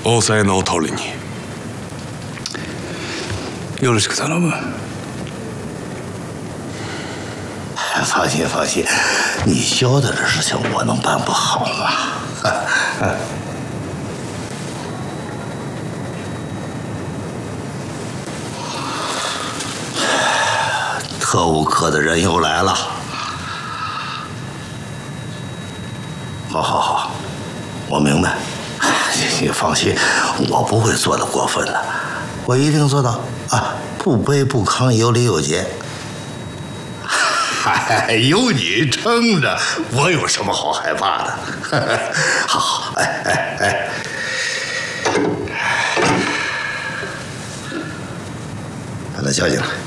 大佐の通りに。 よろしく頼む。 放心放心，你交代的事情我能办不好吗？特务科的人又来了。好好好，我明白。你放心，我不会做的过分的，我一定做到啊，不卑不亢，有礼有节。嗨，有你撑着，我有什么好害怕的？好好，哎，把他叫进来。